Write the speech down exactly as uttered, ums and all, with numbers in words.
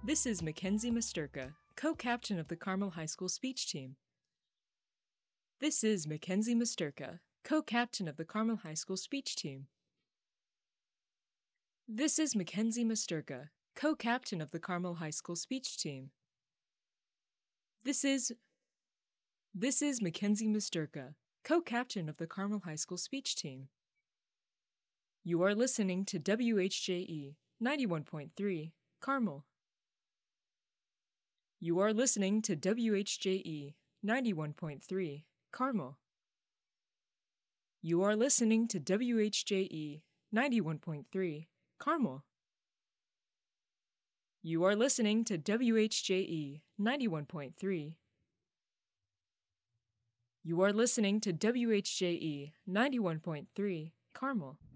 This is Mackenzie Misterka, co-captain of the Carmel High School speech team. This is Mackenzie Misterka, co-captain of the Carmel High School speech team. This is Mackenzie Misterka, co-captain of the Carmel High School speech team. This is This is Mackenzie Misterka, co-captain of the Carmel High School speech team. You are listening to W H J E ninety-one point three, Carmel. You are listening to W H J E ninety-one point three, Carmel. You are listening to W H J E ninety-one point three, Carmel. You are listening to W H J E ninety-one point three. You are listening to W H J E ninety-one point three, Carmel.